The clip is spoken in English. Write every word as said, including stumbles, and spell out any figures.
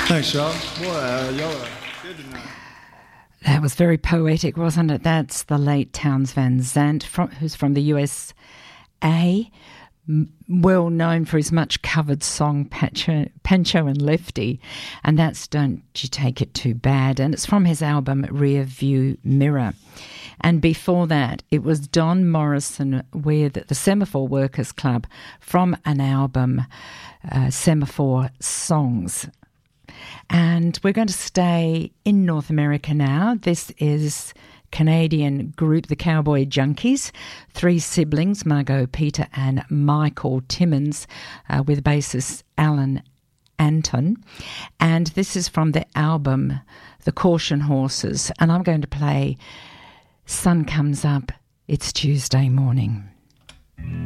Thanks, Charles. Boy, uh, y'all are good tonight. That was very poetic, wasn't it? That's the late Townes Van Zandt, from, who's from the U S A, m- well known for his much-covered song Pancho, Pancho and Lefty, and that's Don't You Take It Too Bad, and it's from his album Rear View Mirror. And before that, it was Don Morrison with the Semaphore Workers Club from an album, uh, Semaphore Songs. And we're going to stay in North America now. This is Canadian group The Cowboy Junkies, three siblings, Margot, Peter and Michael Timmins, uh, with bassist Alan Anton. And this is from the album The Caution Horses. And I'm going to play Sun Comes Up, It's Tuesday Morning.